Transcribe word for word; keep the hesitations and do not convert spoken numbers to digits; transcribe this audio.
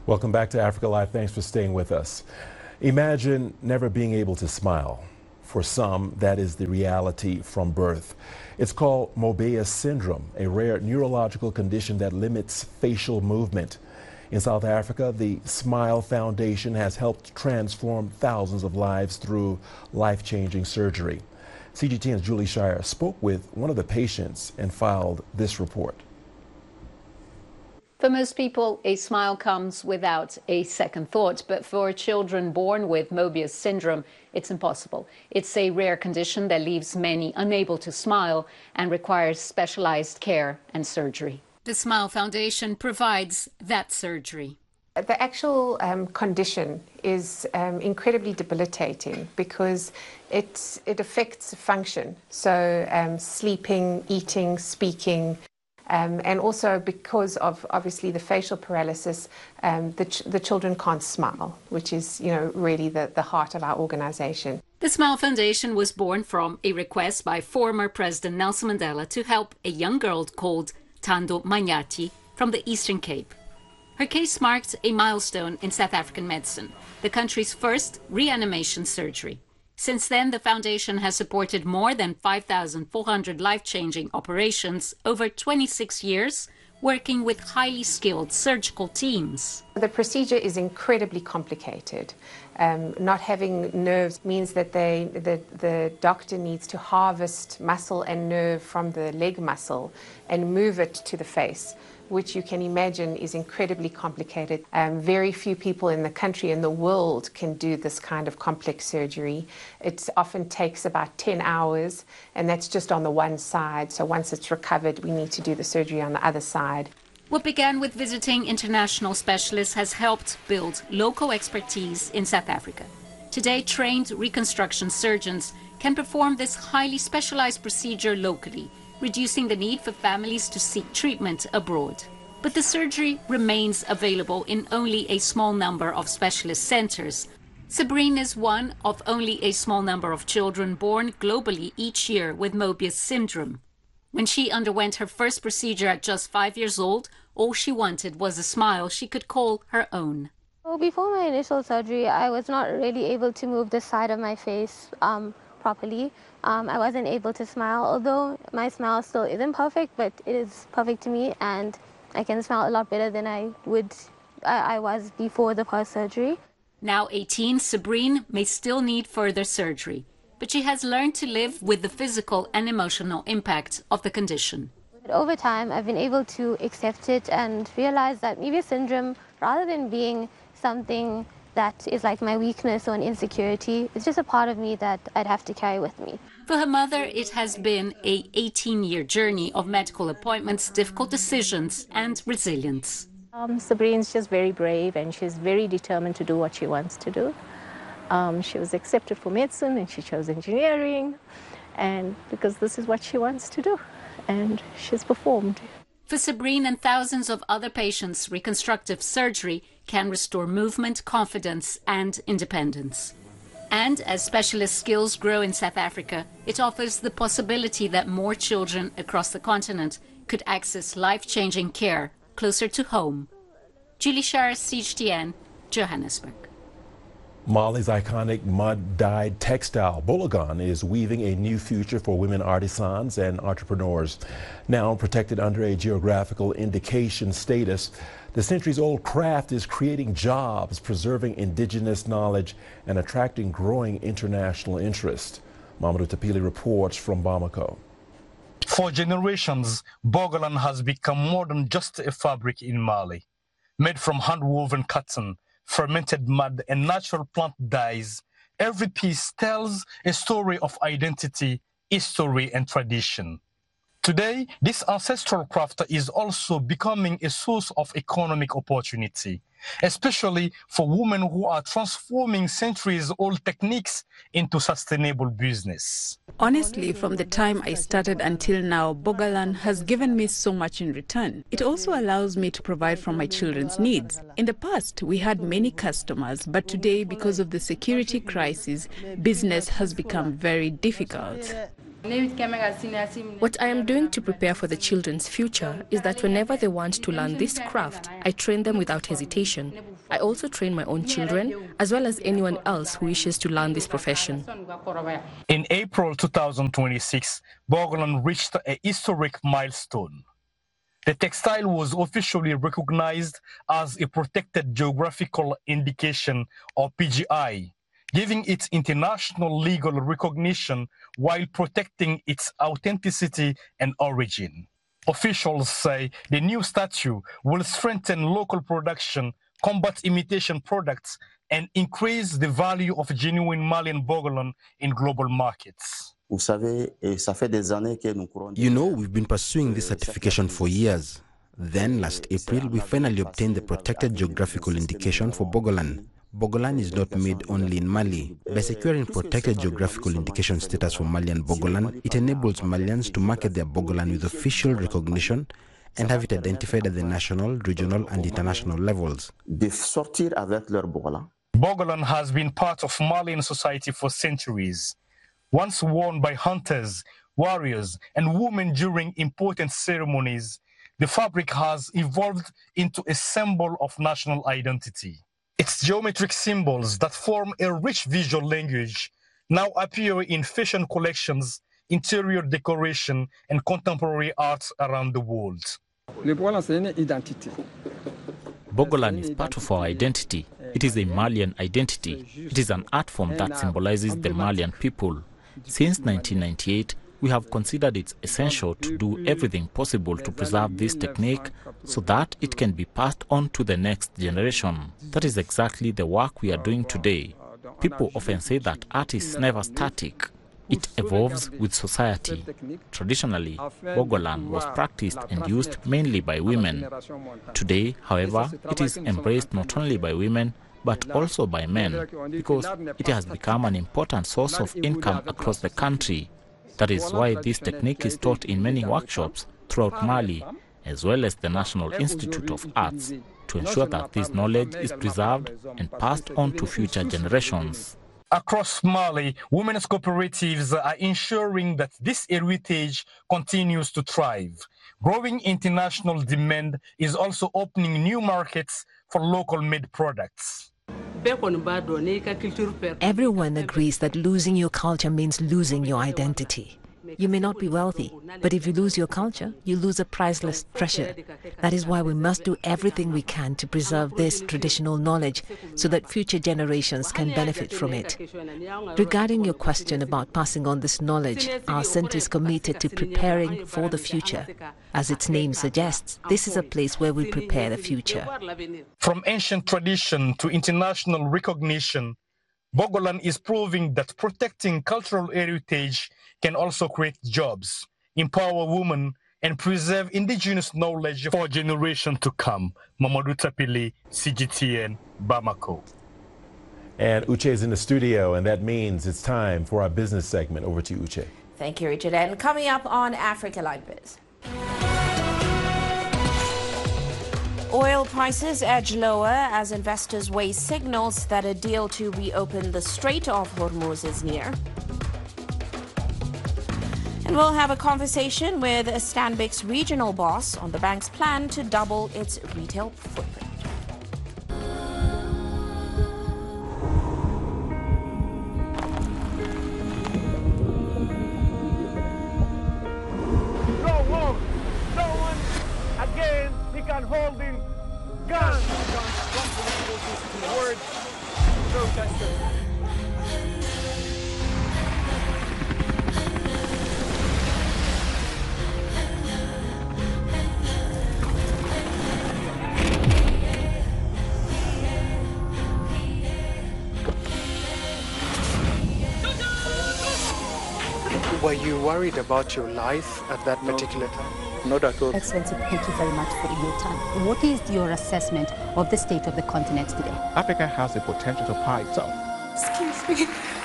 Welcome back to Africa Live. Thanks for staying with us. Imagine never being able to smile. For some, that is the reality from birth. It's called Moebius syndrome, a rare neurological condition that limits facial movement. In South Africa, the Smile Foundation has helped transform thousands of lives through life-changing surgery. C G T N's Julie Shire spoke with one of the patients and filed this report. For most people, a smile comes without a second thought, but for children born with Moebius syndrome, it's impossible. It's a rare condition that leaves many unable to smile and requires specialized care and surgery. The Smile Foundation provides that surgery. The actual um, condition is um, incredibly debilitating because it, it affects function, so um, sleeping, eating, speaking. Um, and also because of obviously the facial paralysis, um, the, ch the children can't smile, which is, you know, really the, the heart of our organization. The Smile Foundation was born from a request by former President Nelson Mandela to help a young girl called Thando Manyathi from the Eastern Cape. Her case marked a milestone in South African medicine, the country's first reanimation surgery. Since then, the foundation has supported more than five thousand four hundred life-changing operations over twenty-six years, working with highly skilled surgical teams. The procedure is incredibly complicated. Um, not having nerves means that they, the, the doctor needs to harvest muscle and nerve from the leg muscle and move it to the face, which you can imagine is incredibly complicated. Um, very few people in the country and the world can do this kind of complex surgery. It often takes about ten hours, and that's just on the one side. So once it's recovered, we need to do the surgery on the other side. What began with visiting international specialists has helped build local expertise in South Africa. Today, trained reconstruction surgeons can perform this highly specialized procedure locally, reducing the need for families to seek treatment abroad. But the surgery remains available in only a small number of specialist centers. Sabrine is one of only a small number of children born globally each year with Moebius syndrome. When she underwent her first procedure at just five years old, all she wanted was a smile she could call her own. Well, before my initial surgery, I was not really able to move the side of my face um, properly. Um, I wasn't able to smile, although my smile still isn't perfect, but it is perfect to me, and I can smile a lot better than I would I, I was before the past surgery. Now eighteen, Sabrine may still need further surgery, but she has learned to live with the physical and emotional impact of the condition. But over time, I've been able to accept it and realize that Moebius syndrome, rather than being something that is like my weakness or an insecurity, it's just a part of me that I'd have to carry with me. For her mother, it has been a eighteen-year journey of medical appointments, difficult decisions, and resilience. Um, Sabrine's just very brave, and she's very determined to do what she wants to do. Um, she was accepted for medicine, and she chose engineering, and because this is what she wants to do, and she's performed. For Sabrine and thousands of other patients, reconstructive surgery can restore movement, confidence, and independence. And as specialist skills grow in South Africa, it offers the possibility that more children across the continent could access life-changing care closer to home. Julie Shire, C G T N, Johannesburg. Mali's iconic mud-dyed textile, Bologon, is weaving a new future for women artisans and entrepreneurs. Now protected under a geographical indication status, the centuries-old craft is creating jobs, preserving indigenous knowledge, and attracting growing international interest. Mamadou Tapili reports from Bamako. For generations, Bogolan has become more than just a fabric in Mali. Made from hand-woven cotton, fermented mud, and natural plant dyes, every piece tells a story of identity, history, and tradition. Today, this ancestral craft is also becoming a source of economic opportunity, especially for women who are transforming centuries-old techniques into sustainable business. Honestly, from the time I started until now, Bogolan has given me so much in return. It also allows me to provide for my children's needs. In the past, we had many customers, but today, because of the security crisis, business has become very difficult. What I am doing to prepare for the children's future is that whenever they want to learn this craft, I train them without hesitation. I also train my own children, as well as anyone else who wishes to learn this profession. In April two thousand twenty-six, Bogolan reached a historic milestone. The textile was officially recognized as a protected geographical indication, or P G I, giving it international legal recognition while protecting its authenticity and origin. Officials say the new statute will strengthen local production, combat imitation products, and increase the value of genuine Malian Bogolan in global markets. You know, we've been pursuing this certification for years. Then, last April, we finally obtained the protected geographical indication for Bogolan. Bogolan is not made only in Mali. By securing protected geographical indication status for Malian Bogolan, it enables Malians to market their Bogolan with official recognition and have it identified at the national, regional, and international levels. Bogolan has been part of Malian society for centuries. Once worn by hunters, warriors, and women during important ceremonies, the fabric has evolved into a symbol of national identity. Its geometric symbols that form a rich visual language now appear in fashion collections, interior decoration, and contemporary art around the world. Bogolan is part of our identity. It is a Malian identity. It is an art form that symbolizes the Malian people. Since nineteen ninety-eight, we have considered it essential to do everything possible to preserve this technique so that it can be passed on to the next generation. That is exactly the work we are doing today. People often say that art is never static. It evolves with society. Traditionally, Bogolan was practiced and used mainly by women. Today, however, it is embraced not only by women, but also by men, because it has become an important source of income across the country. That is why this technique is taught in many workshops throughout Mali, as well as the National Institute of Arts, to ensure that this knowledge is preserved and passed on to future generations. Across Mali, women's cooperatives are ensuring that this heritage continues to thrive. Growing international demand is also opening new markets for local-made products. Everyone agrees that losing your culture means losing your identity. You may not be wealthy, but if you lose your culture, you lose a priceless treasure. That is why we must do everything we can to preserve this traditional knowledge so that future generations can benefit from it. Regarding your question about passing on this knowledge, our center is committed to preparing for the future. As its name suggests, this is a place where we prepare the future. From ancient tradition to international recognition, Bogolan is proving that protecting cultural heritage can also create jobs, empower women, and preserve indigenous knowledge for generations to come. Mamadou Tapili, C G T N, Bamako. And Uche is in the studio, and that means it's time for our business segment. Over to you, Uche. Thank you, Richard. And coming up on Africa Live Biz. Oil prices edge lower as investors weigh signals that a deal to reopen the Strait of Hormuz is near. And we'll have a conversation with Stanbic's regional boss on the bank's plan to double its retail footprint. No more. No one again began holding guns. Words protesters. Were you worried about your life at that no. particular time? Not at all. Excellency, thank you very much for your time. What is your assessment of the state of the continent today? Africa has the potential to power itself. Excuse me.